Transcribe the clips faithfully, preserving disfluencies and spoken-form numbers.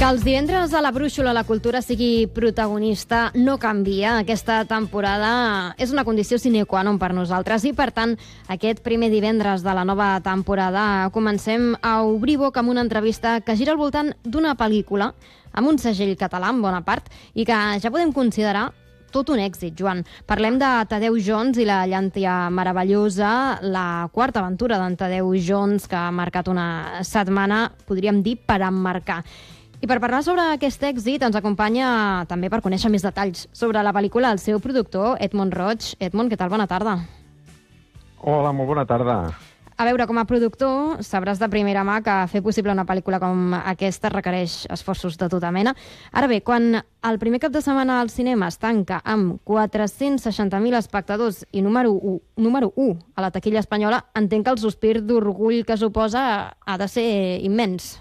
Que els divendres a la Brúixola la cultura sigui protagonista no canvia. Aquesta temporada és una condició sine qua non per nosaltres i, per tant, aquest primer divendres de la nova temporada comencem a obrir boca amb una entrevista que gira al voltant d'una pel·lícula amb un segell català en bona part i que ja podem considerar tot un èxit, Joan. Parlem de Tadeu Jones i la llàntia meravellosa, la quarta aventura d'en Tadeu Jones, que ha marcat una setmana, podríem dir, per emmarcar. I per parlar sobre aquest èxit ens acompanya també per conèixer més detalls sobre la pel·lícula el seu productor, Edmond Roig. Edmond, què tal? Bona tarda. Hola, molt bona tarda. A veure, com a productor sabràs de primera mà que fer possible una pel·lícula com aquesta requereix esforços de tota mena. Ara bé, quan el primer cap de setmana al cinema es tanca amb quatre-cents seixanta mil espectadors i número u, número u a la taquilla espanyola, entenc que el sospir d'orgull que suposa ha de ser immens.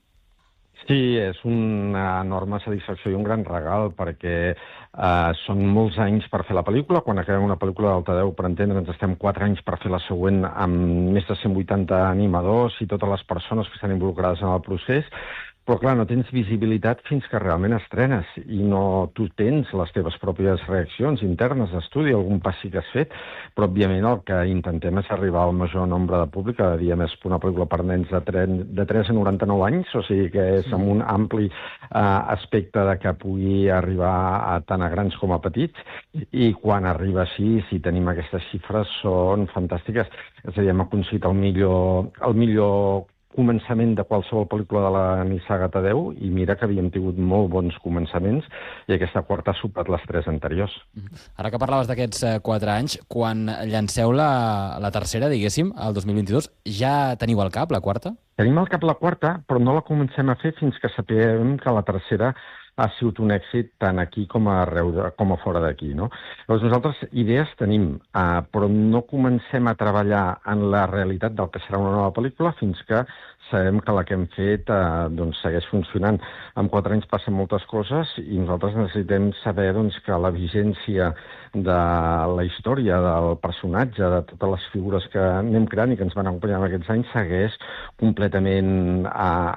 Sí, és una enorme satisfacció i un gran regal, perquè eh, són molts anys per fer la pel·lícula. Quan acabem una pel·lícula del Tadeu, per entendre'ns, estem quatre anys per fer la següent amb més de cent vuitanta animadors i totes les persones que estan involucrades en el procés. Però, clar, no tens visibilitat fins que realment estrenes i no tu tens les teves pròpies reaccions internes d'estudi, algun pas sí que has fet, però, òbviament, el que intentem és arribar al major nombre de públic. Cada dia més una pel·lícula per nens de tres a noranta-nou anys, o sigui que és amb un ampli eh, aspecte de que pugui arribar a tant a grans com a petits, i quan arriba així, si tenim aquestes xifres, són fantàstiques. És a dir, hem aconseguit el millor, el millor començament de qualsevol pel·lícula de la nissaga Tadeu, i mira que havíem tingut molt bons començaments i aquesta quarta ha superat les tres anteriors. Ara que parlaves d'aquests eh, quatre anys, quan llanceu la, la tercera, diguéssim, el dos mil vint-i-dos, ja teniu al cap la quarta? Tenim al cap la quarta, però no la comencem a fer fins que sapiguem que la tercera ha sigut un èxit tant aquí com a, arreu de, com a fora d'aquí, no? Llavors nosaltres idees tenim, eh, però no comencem a treballar en la realitat del que serà una nova pel·lícula fins que sabem que la que hem fet eh, doncs, segueix funcionant. En quatre anys passen moltes coses i nosaltres necessitem saber doncs, que la vigència de la història, del personatge, de totes les figures que anem creant i que ens van acompanyar en aquests anys segueix completament eh,